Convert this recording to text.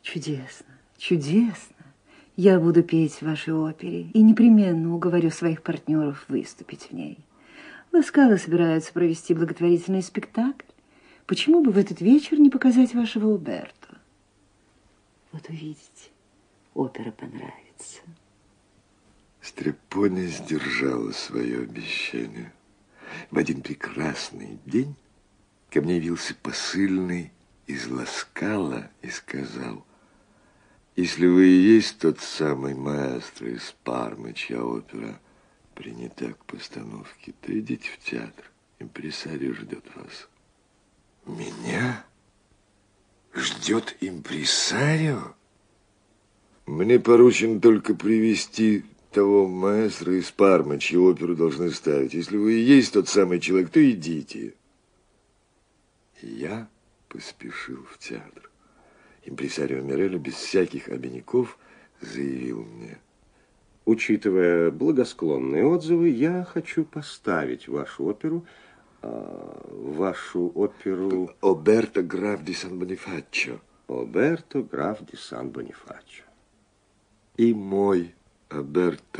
Чудесно, чудесно. Я буду петь в вашей опере и непременно уговорю своих партнеров выступить в ней. Ласкало собираются провести благотворительный спектакль. Почему бы в этот вечер не показать вашего Оберто? Вот увидите, опера понравится. Стрепони сдержала свое обещание. В один прекрасный день ко мне явился посыльный из Ласкала и сказал: если вы и есть тот самый маэстро из Пармы, чья опера принята к постановке, то идите в театр. Импресарио ждет вас. Меня? Ждет импресарио? Мне поручено только привести того маэстро из Пармы, чью оперу должны ставить. Если вы и есть тот самый человек, то идите. И я поспешил в театр. Импресарио Мирелли без всяких обиняков заявил мне: учитывая благосклонные отзывы, я хочу поставить вашу оперу, Оберто граф ди Сан-Бонифаччо. Оберто граф ди Сан-Бонифаччо. И мой Оберто